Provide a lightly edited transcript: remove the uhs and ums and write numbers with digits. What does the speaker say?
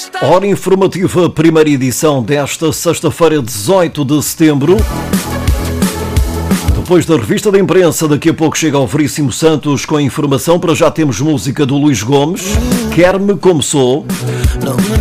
Hora informativa, primeira edição desta sexta-feira, 18 de setembro. Depois da revista da imprensa, daqui a pouco chega ao Veríssimo Santos com a informação. Para já temos música do Luís Gomes, Quer-me Como Sou.